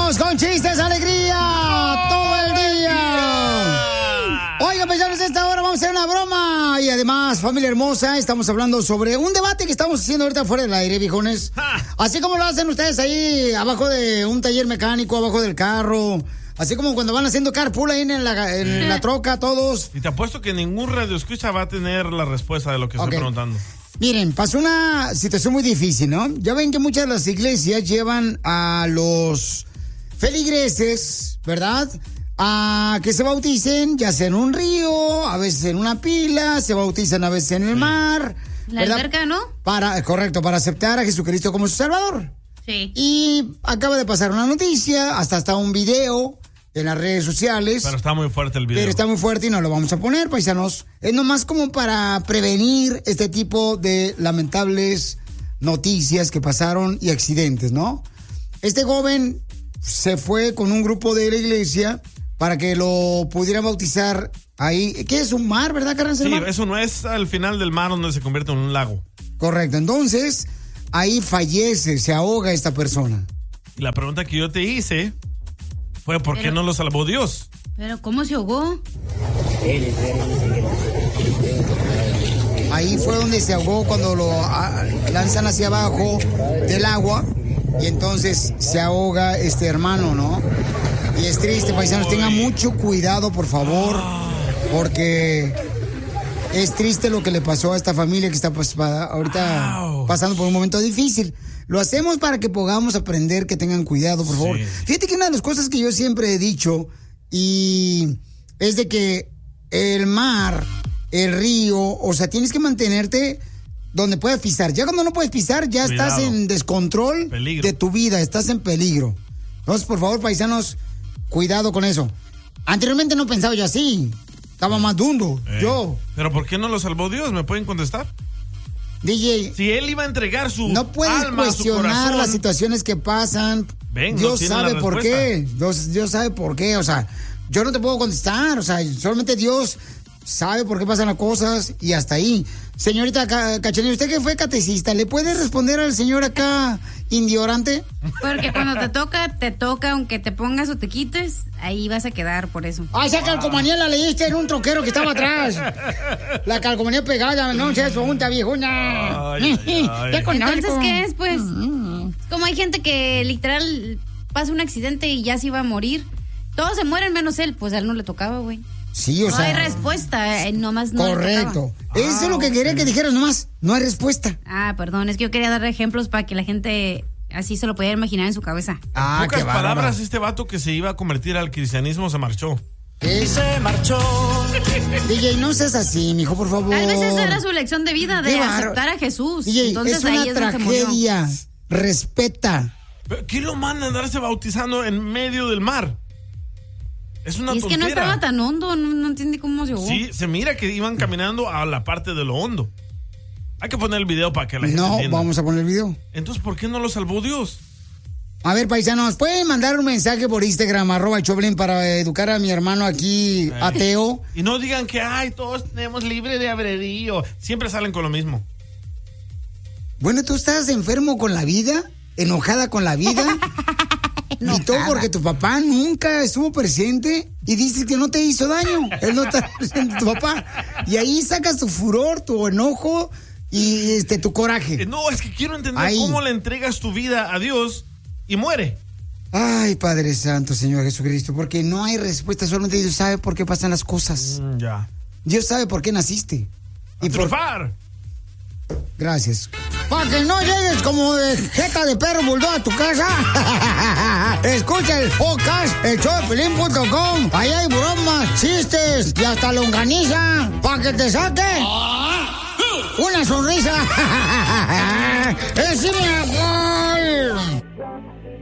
Vamos con chistes, alegría, todo el día. Oigan, paisanos, a esta hora vamos a hacer una broma. Y además, familia hermosa, estamos hablando sobre un debate que estamos haciendo ahorita fuera del aire, viejones. Así como lo hacen ustedes ahí, abajo de un taller mecánico, abajo del carro. Así como cuando van haciendo carpool ahí en la troca, todos. Y te apuesto que ningún radioescucha va a tener la respuesta de lo que estoy preguntando. Miren, pasó una situación muy difícil, ¿no? Ya ven que muchas de las iglesias llevan a los feligreses, ¿verdad?, a que se bauticen, ya sea en un río, a veces en una pila, se bautizan a veces en el mar. La alberca, ¿no? Correcto, para aceptar a Jesucristo como su Salvador. Sí. Y acaba de pasar una noticia, hasta está un video en las redes sociales. Pero está muy fuerte el video. Pero está muy fuerte y no lo vamos a poner, paisanos. Es nomás como para prevenir este tipo de lamentables noticias que pasaron y accidentes, ¿no? Este joven se fue con un grupo de la iglesia para que lo pudieran bautizar ahí. ¿Qué es un mar, verdad, Carlos? Sí, eso no es al final del mar donde se convierte en un lago. Correcto, entonces ahí fallece, se ahoga esta persona. Y la pregunta que yo te hice fue ¿por qué no lo salvó Dios? ¿Pero cómo se ahogó? Ahí fue donde se ahogó cuando lo lanzan hacia abajo del agua y entonces se ahoga este hermano, ¿no? Y es triste, paisanos, tengan mucho cuidado, por favor, porque es triste lo que le pasó a esta familia que está ahorita pasando por un momento difícil. Lo hacemos para que podamos aprender, que tengan cuidado, por favor. Sí. Fíjate que una de las cosas que yo siempre he dicho y es de que el mar, el río, o sea, tienes que mantenerte donde puedas pisar. Ya cuando no puedes pisar, ya estás en descontrol de tu vida, estás en peligro. Entonces, por favor, paisanos, cuidado con eso. Anteriormente no pensaba yo así, estaba más dundo, yo. ¿Pero por qué no lo salvó Dios? ¿Me pueden contestar? DJ, si él iba a entregar su no puedes alma, cuestionar su corazón, las situaciones que pasan. Dios sabe por qué. Dios sabe por qué. O sea, yo no te puedo contestar. O sea, solamente Dios sabe por qué pasan las cosas y hasta ahí. Señorita Cachanilla, usted que fue catecista, ¿le puede responder al señor acá indiorante? Porque cuando te toca, aunque te pongas o te quites, ahí vas a quedar por eso. Ah, esa calcomanía la leíste en un troquero que estaba atrás. La calcomanía pegada, no se junta, viejuna. Entonces, ¿qué es, pues? Como hay gente que literal pasa un accidente y ya se iba a morir. Todos se mueren menos él, pues a él no le tocaba, güey. Sí, o sea. No hay respuesta, nomás no. Correcto. Eso es lo que quería que dijeras nomás. No hay respuesta. Ah, perdón, es que yo quería dar ejemplos para que la gente así se lo pudiera imaginar en su cabeza. En pocas palabras, este vato que se iba a convertir al cristianismo se marchó. Se marchó. DJ, no seas así, mijo, por favor. Tal vez esa era su lección de vida, de aceptar a Jesús. DJ, entonces es una tragedia. Respeta. ¿Pero quién lo manda a andarse bautizando en medio del mar? Es una tontera. Es que no estaba tan hondo, no entiende cómo se ahogó. Sí, se mira que iban caminando a la parte de lo hondo. Hay que poner el video para que la gente entienda. No, vamos a poner el video. Entonces, ¿por qué no lo salvó Dios? A ver, paisanos, ¿pueden mandar un mensaje por Instagram, @Choplin, para educar a mi hermano aquí, ateo? Y no digan que, todos tenemos libre de albedrío. Siempre salen con lo mismo. Bueno, ¿tú estás enfermo con la vida? ¿Enojada con la vida? Y todo porque tu papá nunca estuvo presente y dices que no te hizo daño. Él no está presente, tu papá. Y ahí sacas tu furor, tu enojo y tu coraje. No, es que quiero entender cómo le entregas tu vida a Dios y muere. Ay, Padre Santo, Señor Jesucristo, porque no hay respuesta, solamente Dios sabe por qué pasan las cosas. Ya. Dios sabe por qué naciste. Y triunfar. Gracias. Para que no llegues como de jeta de perro bulldog a tu casa, escucha el podcast, elshowdepiolín.com. Ahí hay bromas, chistes y hasta longaniza para que te saque una sonrisa. ¡Es mi amor!